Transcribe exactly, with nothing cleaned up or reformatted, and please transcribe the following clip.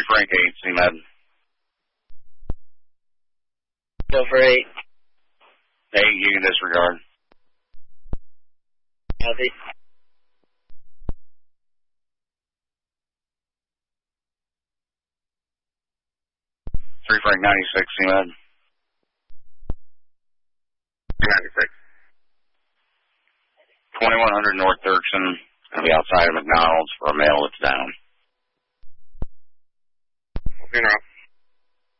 three Frank eight, C-Med. Go for eight. Eight, you can disregard. Copy. three Frank ninety-six, C-Med. ninety-six. twenty-one hundred North Dirksen. Going to be outside of McDonald's for a mail that's down. You know.